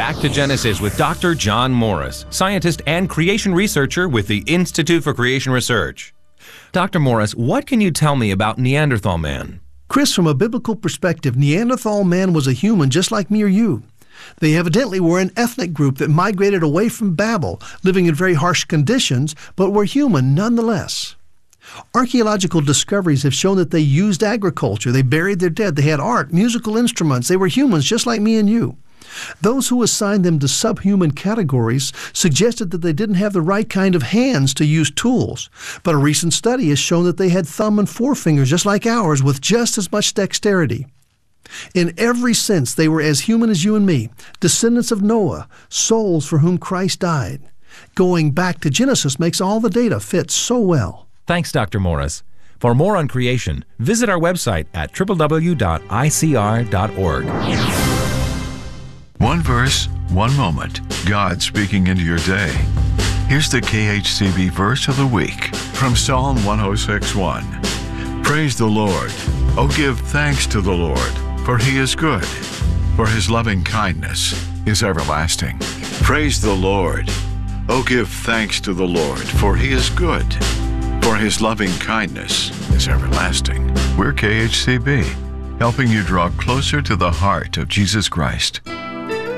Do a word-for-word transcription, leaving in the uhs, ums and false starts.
Back to Genesis with Doctor John Morris, scientist and creation researcher with the Institute for Creation Research. Doctor Morris, what can you tell me about Neanderthal man? Chris, from a biblical perspective, Neanderthal man was a human just like me or you. They evidently were an ethnic group that migrated away from Babel, living in very harsh conditions, but were human nonetheless. Archaeological discoveries have shown that they used agriculture, they buried their dead, they had art, musical instruments, they were humans just like me and you. Those who assigned them to subhuman categories suggested that they didn't have the right kind of hands to use tools, but a recent study has shown that they had thumb and forefingers just like ours with just as much dexterity. In every sense, they were as human as you and me, descendants of Noah, souls for whom Christ died. Going back to Genesis makes all the data fit so well. Thanks, Doctor Morris. For more on creation, visit our website at w w w dot i c r dot org. One verse, one moment, God speaking into your day. Here's the K H C B verse of the week from Psalm one oh six one. Praise the Lord. Oh, give thanks to the Lord, for he is good, for his loving kindness is everlasting. Praise the Lord. Oh, give thanks to the Lord, for he is good, for his loving kindness is everlasting. We're K H C B, helping you draw closer to the heart of Jesus Christ.